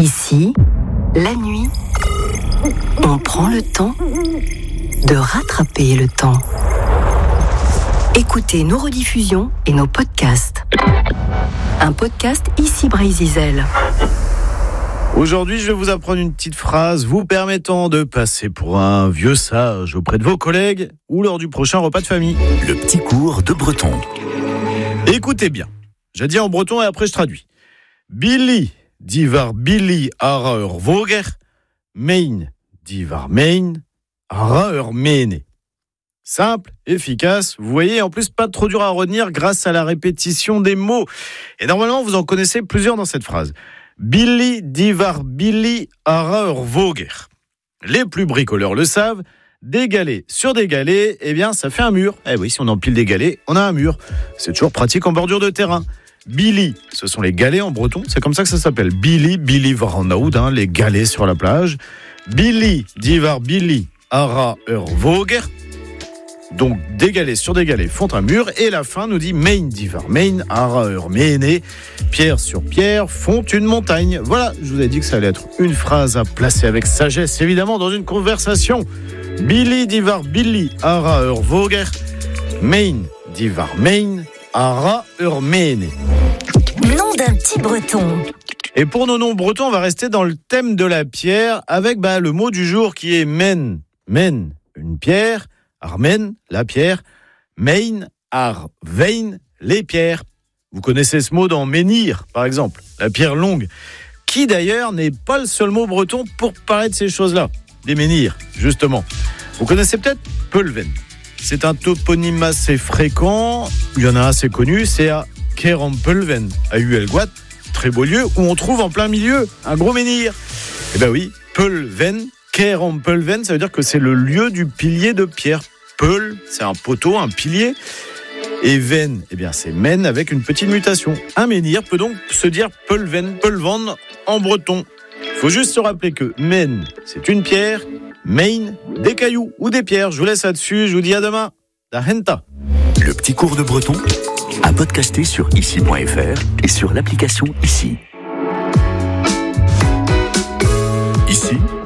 Ici, la nuit, on prend le temps de rattraper le temps. Écoutez nos rediffusions et nos podcasts. Un podcast Ici Brésil. Aujourd'hui, je vais vous apprendre une petite phrase vous permettant de passer pour un vieux sage auprès de vos collègues ou lors du prochain repas de famille. Le petit cours de breton. Écoutez bien. Je dis en breton et après je traduis. Billy divar Billy ara voger, mein divar mein ara mene. Simple, efficace, vous voyez, en plus pas trop dur à retenir grâce à la répétition des mots. Et normalement, vous en connaissez plusieurs dans cette phrase. Billy divar Billy ara voger. Les plus bricoleurs le savent, des galets sur des galets, eh bien ça fait un mur. Eh oui, si on empile des galets, on a un mur. C'est toujours pratique en bordure de terrain. Billy, ce sont les galets en breton, c'est comme ça que ça s'appelle. Billy varandaoud, les galets sur la plage. Billy divar Billy ara voger. Donc des galets sur des galets font un mur, et la fin nous dit mein divar mein ara mene. Pierre sur pierre font une montagne. Voilà, je vous ai dit que ça allait être une phrase à placer avec sagesse, évidemment, dans une conversation. Billy divar Billy ara voger, mein divar mein ara mene. Nom d'un petit breton. Et pour nos noms bretons, on va rester dans le thème de la pierre avec le mot du jour qui est men. Men, une pierre. Armen, la pierre. Mein, ar, vein, les pierres. Vous connaissez ce mot dans menhir, par exemple, la pierre longue, qui d'ailleurs n'est pas le seul mot breton pour parler de ces choses-là, des menhirs, justement. Vous connaissez peut-être Pulven. C'est un toponyme assez fréquent, il y en a un assez connu, c'est à Kerampulven, à Uelguat, très beau lieu, où on trouve en plein milieu un gros menhir. Eh ben oui, Pulven, Kerampulven, ça veut dire que c'est le lieu du pilier de pierre. Peul, c'est un poteau, un pilier. Et ven, eh bien c'est men avec une petite mutation. Un menhir peut donc se dire Pulven, Pulvan en breton. Il faut juste se rappeler que men, c'est une pierre, main, des cailloux ou des pierres. Je vous laisse là-dessus, je vous dis à demain. Da henta. Le petit cours de breton à podcaster sur ici.fr et sur l'application Ici. Ici,